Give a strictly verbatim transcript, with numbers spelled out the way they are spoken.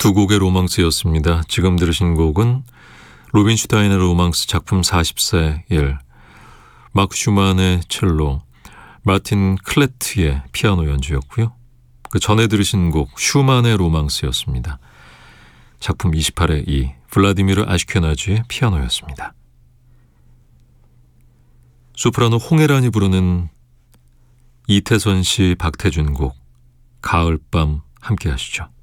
두 곡의 로망스였습니다. 지금 들으신 곡은 루빈슈타인의 로망스 작품 사십사의 일, 마크 슈만의 첼로, 마틴 클레트의 피아노 연주였고요. 그 전에 들으신 곡 슈만의 로망스였습니다. 작품 이십팔의 이, 블라디미르 아시케나지의 피아노였습니다. 소프라노 홍혜란이 부르는 이태선 씨, 박태준 곡 가을밤 함께 하시죠.